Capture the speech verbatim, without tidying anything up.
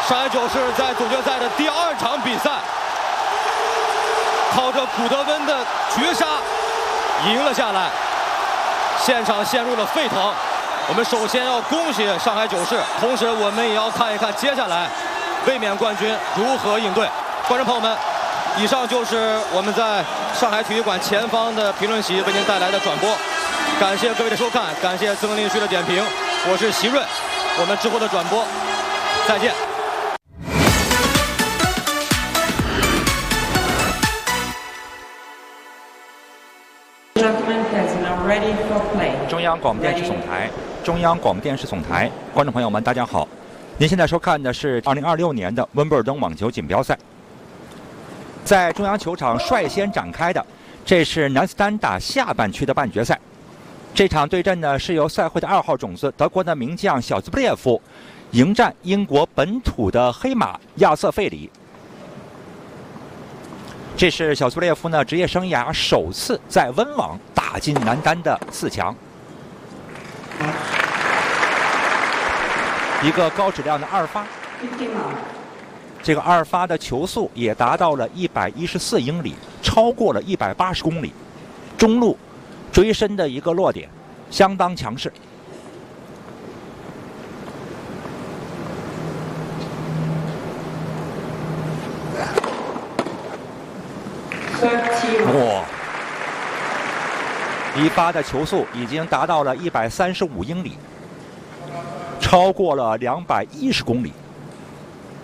上海九世在总决赛的第二场比赛，靠着古德温的绝杀赢了下来，现场陷入了沸腾。我们首先要恭喜上海九世，同时我们也要看一看接下来卫冕冠军如何应对。观众朋友们，以上就是我们在上海体育馆前方的评论席为您带来的转播，感谢各位的收看，感谢曾林旭的点评，我是席润，我们之后的转播再见。 中央广播电视总台，中央广播电视总台，观众朋友们，大家好！您现在收看的是二零二六年的温布尔登网球锦标赛，在中央球场率先展开的，这是男子单打下半区的半决赛。这场对阵呢，是由赛会的二号种子德国的名将小兹布列夫迎战英国本土的黑马亚瑟费里。这是小苏列夫呢职业生涯首次在温网打进男单的四强，一个高质量的二发，这个二发的球速也达到了一百一十四英里，超过了一百八十公里，中路追身的一个落点，相当强势。哇！一发的球速已经达到了一百三十五英里，超过了两百一十公里。